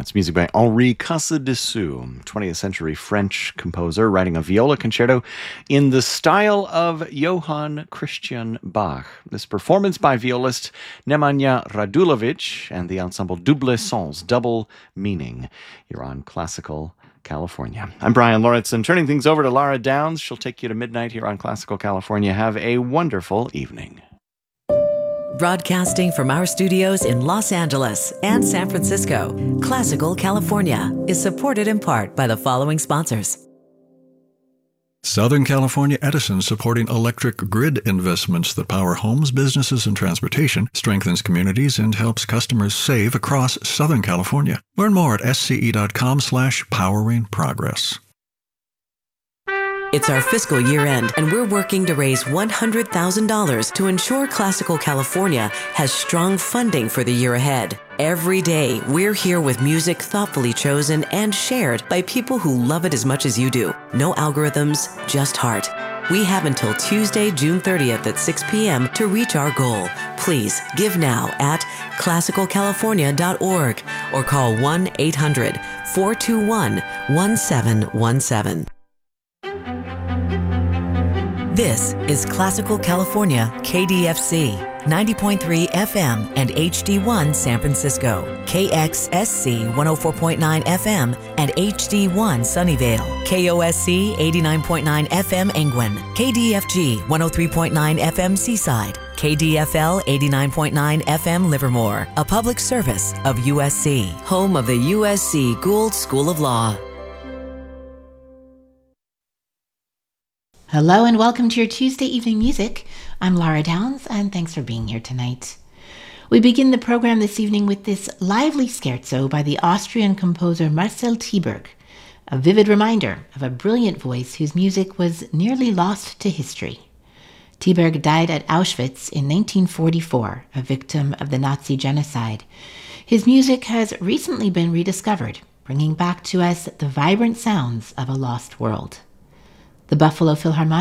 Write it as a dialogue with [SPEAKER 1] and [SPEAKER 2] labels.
[SPEAKER 1] That's music by Henri Casadessus, 20th century French composer, writing a viola concerto in the style of Johann Christian Bach. This performance by violist Nemanja Radulovic and the ensemble Double Sens, double meaning. You're on Classical California. I'm Brian Lawrence, and turning things over to Lara Downs. She'll take you to midnight here on Classical California. Have a wonderful evening.
[SPEAKER 2] Broadcasting from our studios in Los Angeles and San Francisco, Classical California is supported in part by the following sponsors.
[SPEAKER 3] Southern California Edison, supporting electric grid investments that power homes, businesses, and transportation, strengthens communities, and helps customers save across Southern California. Learn more at sce.com/powering progress.
[SPEAKER 2] It's our fiscal year end, and we're working to raise $100,000 to ensure Classical California has strong funding for the year ahead. Every day, we're here with music thoughtfully chosen and shared by people who love it as much as you do. No algorithms, just heart. We have until Tuesday, June 30th at 6 p.m. to reach our goal. Please give now at classicalcalifornia.org or call 1-800-421-1717. This is Classical California, KDFC, 90.3 FM and HD1 San Francisco, KXSC 104.9 FM and HD1 Sunnyvale, KOSC 89.9 FM Angwin, KDFG 103.9 FM Seaside, KDFL 89.9 FM Livermore, a public service of USC, home of the USC Gould School of Law.
[SPEAKER 4] Hello and welcome to your Tuesday evening music. I'm Lara Downs, and thanks for being here tonight. We begin the program this evening with this lively scherzo by the Austrian composer Marcel Tieberg, a vivid reminder of a brilliant voice whose music was nearly lost to history. Tieberg died at Auschwitz in 1944, a victim of the Nazi genocide. His music has recently been rediscovered, bringing back to us the vibrant sounds of a lost world. The Buffalo Philharmonic